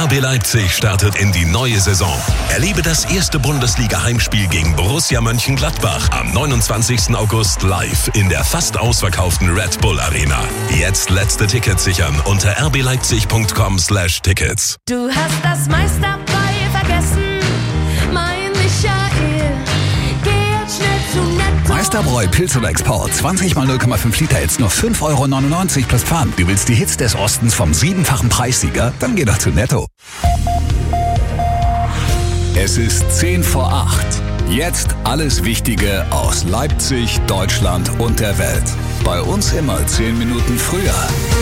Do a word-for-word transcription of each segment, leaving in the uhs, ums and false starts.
R B Leipzig startet in die neue Saison. Erlebe das erste Bundesliga-Heimspiel gegen Borussia Mönchengladbach am neunundzwanzigsten August live in der fast ausverkauften Red Bull Arena. Jetzt letzte Tickets sichern unter r b leipzig punkt com slash tickets. Du hast das meiste dabei vergessen, mein Michael. Geh jetzt schnell zu Netto. Meisterbräu Pilz oder Export. zwanzig mal null Komma fünf Liter jetzt nur fünf Euro neunundneunzig plus Pfand. Du willst die Hits des Ostens vom siebenfachen Preissieger? Dann geh doch zu Netto. Es ist zehn vor acht. Jetzt alles Wichtige aus Leipzig, Deutschland und der Welt. Bei uns immer zehn Minuten früher.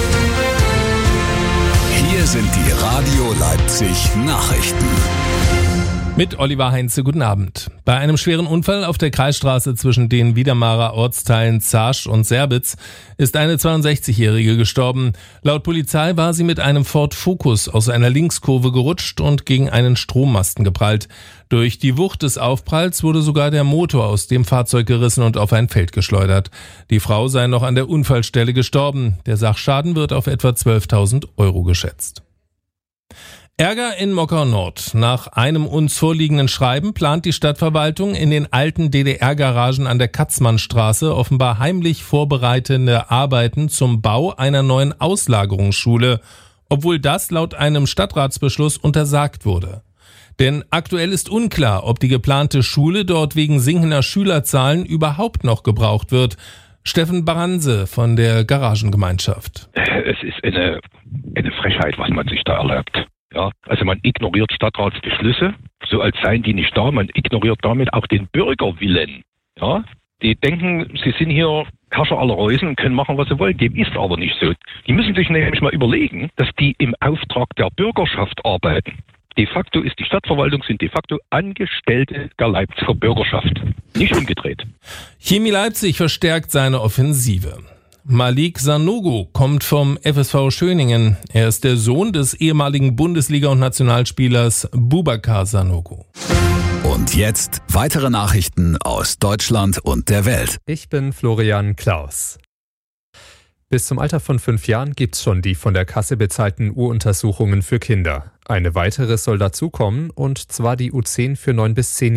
Hier sind die Radio Leipzig Nachrichten. Mit Oliver Heinze, guten Abend. Bei einem schweren Unfall auf der Kreisstraße zwischen den Wiedemarer Ortsteilen Zaasch und Serbitz ist eine zweiundsechzigjährige gestorben. Laut Polizei war sie mit einem Ford Focus aus einer Linkskurve gerutscht und gegen einen Strommasten geprallt. Durch die Wucht des Aufpralls wurde sogar der Motor aus dem Fahrzeug gerissen und auf ein Feld geschleudert. Die Frau sei noch an der Unfallstelle gestorben. Der Sachschaden wird auf etwa zwölftausend Euro geschätzt. Ärger in Mockau Nord. Nach einem uns vorliegenden Schreiben plant die Stadtverwaltung in den alten D D R-Garagen an der Katzmannstraße offenbar heimlich vorbereitende Arbeiten zum Bau einer neuen Auslagerungsschule, obwohl das laut einem Stadtratsbeschluss untersagt wurde. Denn aktuell ist unklar, ob die geplante Schule dort wegen sinkender Schülerzahlen überhaupt noch gebraucht wird. Steffen Baranse von der Garagengemeinschaft. Es ist eine, eine Frechheit, was man sich da erlaubt. Ja, also man ignoriert Stadtratsbeschlüsse, so als seien die nicht da. Man ignoriert damit auch den Bürgerwillen. Ja, die denken, sie sind hier Herrscher aller Reusen und können machen, was sie wollen. Dem ist aber nicht so. Die müssen sich nämlich mal überlegen, dass die im Auftrag der Bürgerschaft arbeiten. De facto ist die Stadtverwaltung, sind de facto Angestellte der Leipziger Bürgerschaft. Nicht umgedreht. Chemie Leipzig verstärkt seine Offensive. Malik Sanogo kommt vom F S V Schöningen. Er ist der Sohn des ehemaligen Bundesliga- und Nationalspielers Boubacar Sanogo. Und jetzt weitere Nachrichten aus Deutschland und der Welt. Ich bin Florian Klaus. Bis zum Alter von fünf Jahren gibt's schon die von der Kasse bezahlten U-Untersuchungen für Kinder. Eine weitere soll dazukommen, und zwar die U zehn für neun bis zehn